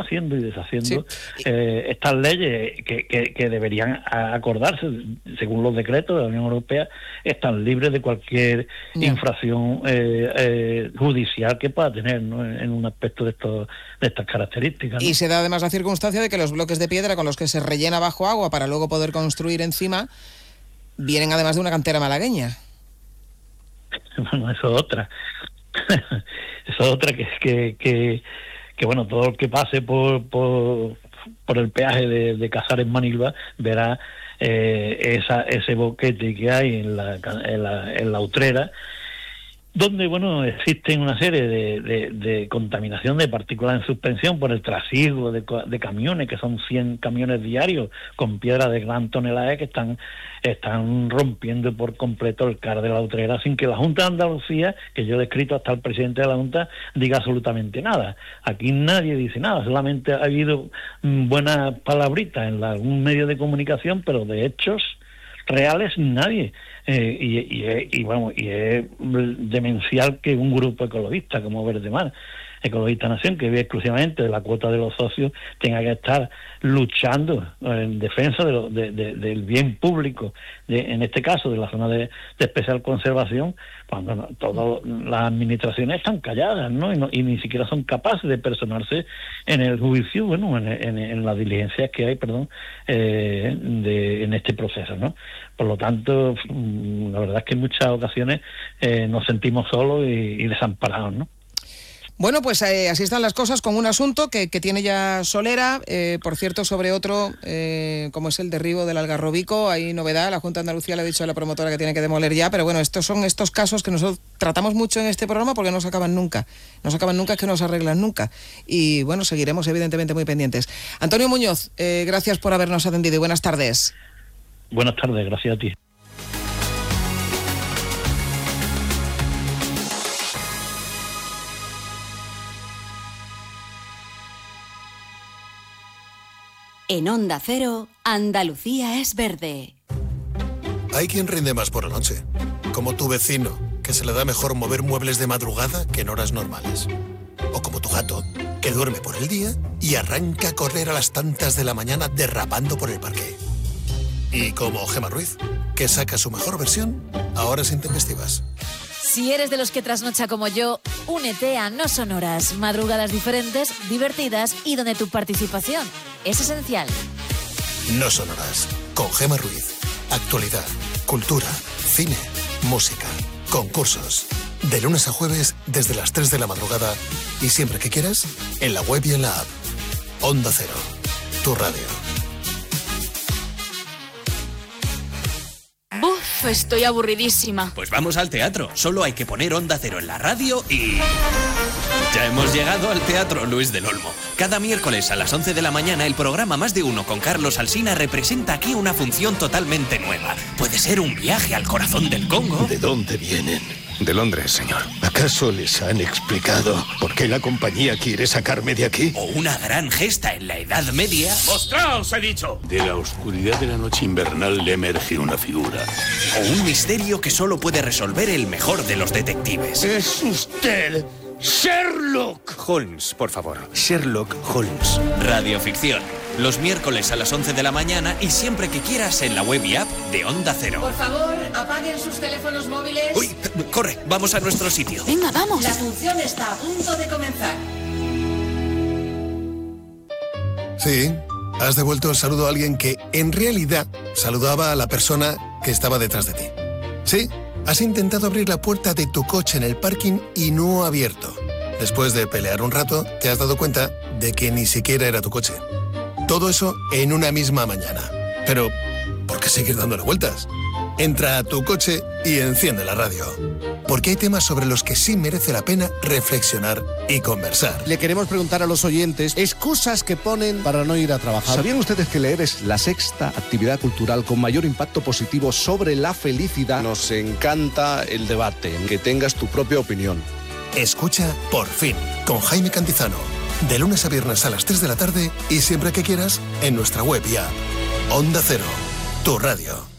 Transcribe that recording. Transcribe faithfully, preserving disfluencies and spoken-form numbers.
está haciendo y deshaciendo sí. eh, estas leyes que, que, que deberían acordarse, según los decretos de la Unión Europea, están libres de cualquier no. infracción eh, eh, judicial que pueda tener, ¿no? en, en un aspecto de, estos, de estas características, ¿no? Y se da además la circunstancia de que los bloques de piedra con los que se rellena bajo agua para luego poder construir encima vienen además de una cantera malagueña. Bueno, eso es otra. Eso es otra que, que, que, que bueno, todo el que pase por, por, por el peaje de, de Casares Manilva verá eh, esa, ese boquete que hay en la, en la, en la Utrera, donde, bueno, existen una serie de, de, de contaminación de partículas en suspensión por el trasiego de, de camiones, que son cien camiones diarios con piedra de gran tonelaje que están, están rompiendo por completo el car de la Utrera sin que la Junta de Andalucía, que yo he descrito hasta el presidente de la Junta, diga absolutamente nada. Aquí nadie dice nada, solamente ha habido buenas palabritas en la, algún medio de comunicación, pero de hechos reales nadie. Eh, y, y, y, bueno, y es demencial que un grupo ecologista como Verde Mar, Ecologista Nación, que vive exclusivamente de la cuota de los socios, tenga que estar luchando en defensa de lo, de, de, del bien público, de, en este caso de la zona de, de especial conservación, cuando no, todas las administraciones están calladas, ¿no? Y, no, y ni siquiera son capaces de personarse en el juicio, bueno, en, en, en las diligencias que hay, perdón, eh, de, en este proceso, ¿no? Por lo tanto, la verdad es que en muchas ocasiones eh, nos sentimos solos y, y desamparados, ¿no? Bueno, pues eh, así están las cosas con un asunto que, que tiene ya solera. Eh, por cierto, sobre otro, eh, como es el derribo del Algarrobico, hay novedad. La Junta de Andalucía le ha dicho a la promotora que tiene que demoler ya, pero bueno, estos son estos casos que nosotros tratamos mucho en este programa porque no se acaban nunca. No se acaban nunca, es que no se arreglan nunca. Y bueno, seguiremos evidentemente muy pendientes. Antonio Muñoz, eh, gracias por habernos atendido y buenas tardes. Buenas tardes, gracias a ti. En Onda Cero, Andalucía es verde. Hay quien rinde más por la noche, como tu vecino, que se le da mejor mover muebles de madrugada que en horas normales. O como tu gato, que duerme por el día y arranca a correr a las tantas de la mañana derrapando por el parque. Y como Gemma Ruiz, que saca su mejor versión a horas intempestivas. Si eres de los que trasnocha como yo, únete a No Sonoras, madrugadas diferentes, divertidas y donde tu participación es esencial. No Sonoras, con Gemma Ruiz. Actualidad, cultura, cine, música, concursos. De lunes a jueves desde las tres de la madrugada y siempre que quieras, en la web y en la app. Onda Cero, tu radio. Buf, estoy aburridísima. Pues vamos al teatro. Solo hay que poner Onda Cero en la radio y... ya hemos llegado al Teatro Luis del Olmo. Cada miércoles a las once de la mañana el programa Más de Uno con Carlos Alsina representa aquí una función totalmente nueva. Puede ser un viaje al corazón del Congo. ¿De dónde vienen? De Londres, señor. ¿Acaso les han explicado por qué la compañía quiere sacarme de aquí? O una gran gesta en la Edad Media. ¡Mostraos, he dicho! De la oscuridad de la noche invernal le emerge una figura. O un misterio que solo puede resolver el mejor de los detectives. ¡Es usted Sherlock Holmes, por favor. Sherlock Holmes. Radioficción. Los miércoles a las once de la mañana y siempre que quieras en la web y app de Onda Cero. Por favor, apaguen sus teléfonos móviles. Uy, corre, vamos a nuestro sitio. Venga, vamos. La función está a punto de comenzar. Sí, has devuelto el saludo a alguien que en realidad saludaba a la persona que estaba detrás de ti. Sí, has intentado abrir la puerta de tu coche en el parking y no ha abierto. Después de pelear un rato, te has dado cuenta de que ni siquiera era tu coche. Todo eso en una misma mañana. Pero, ¿por qué seguir dándole vueltas? Entra a tu coche y enciende la radio. Porque hay temas sobre los que sí merece la pena reflexionar y conversar. Le queremos preguntar a los oyentes excusas que ponen para no ir a trabajar. ¿Sabían ustedes que leer es la sexta actividad cultural con mayor impacto positivo sobre la felicidad? Nos encanta el debate, que tengas tu propia opinión. Escucha Por Fin, con Jaime Cantizano. De lunes a viernes a las tres de la tarde y siempre que quieras en nuestra web y app. Onda Cero, tu radio.